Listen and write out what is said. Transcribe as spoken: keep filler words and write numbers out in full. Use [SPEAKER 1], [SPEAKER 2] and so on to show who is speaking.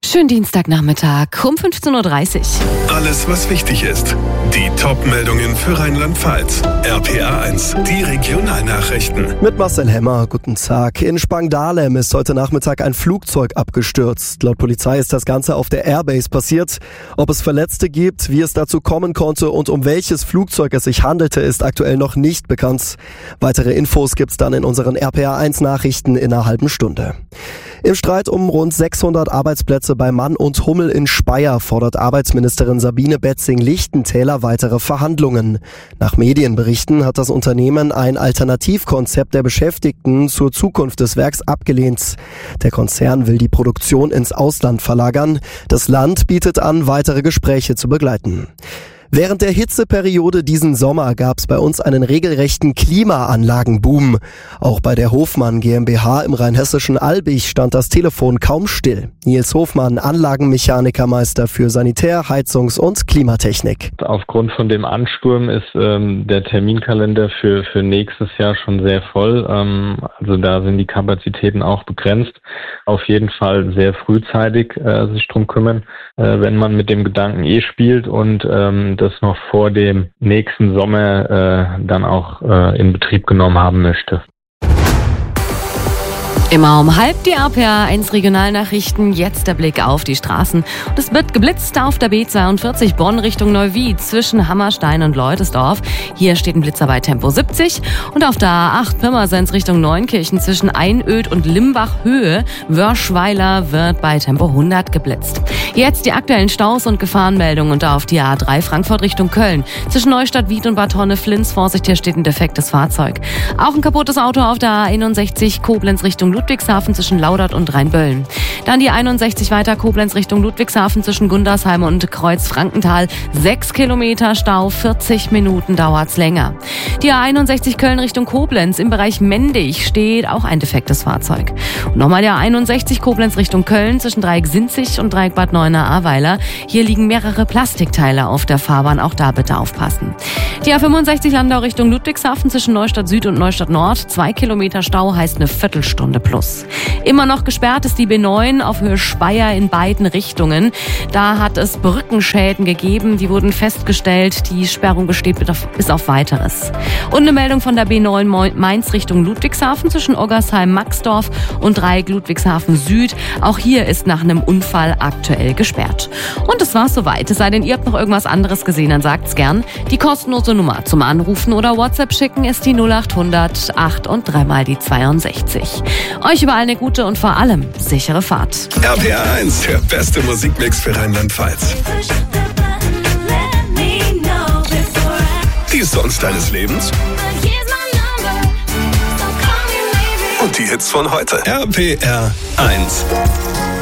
[SPEAKER 1] Schönen Dienstagnachmittag um fünfzehn Uhr dreißig.
[SPEAKER 2] Alles, was wichtig ist. Die Top-Meldungen für Rheinland-Pfalz. R P R eins, die Regionalnachrichten.
[SPEAKER 3] Mit Marcel Hemmer, guten Tag. In Spangdahlem ist heute Nachmittag ein Flugzeug abgestürzt. Laut Polizei ist das Ganze auf der Airbase passiert. Ob es Verletzte gibt, wie es dazu kommen konnte und um welches Flugzeug es sich handelte, ist aktuell noch nicht bekannt. Weitere Infos gibt's dann in unseren R P R eins Nachrichten in einer halben Stunde. Im Streit um rund sechshundert Arbeitsplätze bei Mann und Hummel in Speyer fordert Arbeitsministerin Sabine Betzing-Lichtentäler weitere Verhandlungen. Nach Medienberichten hat das Unternehmen ein Alternativkonzept der Beschäftigten zur Zukunft des Werks abgelehnt. Der Konzern will die Produktion ins Ausland verlagern. Das Land bietet an, weitere Gespräche zu begleiten. Während der Hitzeperiode diesen Sommer gab es bei uns einen regelrechten Klimaanlagenboom. Auch bei der Hofmann GmbH im rheinhessischen Albig stand das Telefon kaum still. Nils Hofmann, Anlagenmechanikermeister für Sanitär-, Heizungs- und Klimatechnik.
[SPEAKER 4] Aufgrund von dem Ansturm ist ähm, der Terminkalender für, für nächstes Jahr schon sehr voll. Ähm, also da sind die Kapazitäten auch begrenzt. Auf jeden Fall sehr frühzeitig äh, sich drum kümmern, äh, wenn man mit dem Gedanken eh spielt und ähm, das noch vor dem nächsten Sommer äh, dann auch äh, in Betrieb genommen haben möchte.
[SPEAKER 1] Immer um halb die R P R eins Regionalnachrichten, jetzt der Blick auf die Straßen. Und es wird geblitzt auf der B zweiundvierzig Bonn Richtung Neuwied zwischen Hammerstein und Leutesdorf. Hier steht ein Blitzer bei Tempo siebzig. Und auf der A acht Pirmasens Richtung Neunkirchen zwischen Einöd und Limbach Höhe, Wörschweiler, wird bei Tempo hundert geblitzt. Jetzt die aktuellen Staus und Gefahrenmeldungen und auf die A drei Frankfurt Richtung Köln. Zwischen Neustadt Wied und Bad Honnef-Flins, Vorsicht, hier steht ein defektes Fahrzeug. Auch ein kaputtes Auto auf der A einundsechzig Koblenz Richtung Ludwigshafen zwischen Laudert und Rheinböllen. Dann die einundsechzig weiter Koblenz Richtung Ludwigshafen zwischen Gundersheim und Kreuz-Frankenthal. Sechs Kilometer Stau, vierzig Minuten dauert's länger. Die A einundsechzig Köln Richtung Koblenz im Bereich Mendig steht auch ein defektes Fahrzeug. Und nochmal der A einundsechzig Koblenz Richtung Köln zwischen Dreieck Sinzig und Dreieck Bad Neuenahr-Ahrweiler. Hier liegen mehrere Plastikteile auf der Fahrbahn, auch da bitte aufpassen. Die A fünfundsechzig Landau Richtung Ludwigshafen zwischen Neustadt Süd und Neustadt Nord. Zwei Kilometer Stau heißt eine Viertelstunde plus. Immer noch gesperrt ist die B neun auf Höhe Speyer in beiden Richtungen. Da hat es Brückenschäden gegeben, die wurden festgestellt. Die Sperrung besteht bis auf Weiteres. Und eine Meldung von der B neun Mainz Richtung Ludwigshafen zwischen Oggersheim-Maxdorf und Dreieck Ludwigshafen Süd. Auch hier ist nach einem Unfall aktuell gesperrt. Und das war's soweit. Es sei denn, ihr habt noch irgendwas anderes gesehen, dann sagt's gern. Die kostenlose Nummer zum Anrufen oder WhatsApp schicken ist die null acht hundert acht und dreimal die zweiundsechzig. Euch überall eine gute und vor allem sichere Fahrt.
[SPEAKER 2] R P R eins, der beste Musikmix für Rheinland-Pfalz. Die Songs deines Lebens und die Hits von heute. R P R eins.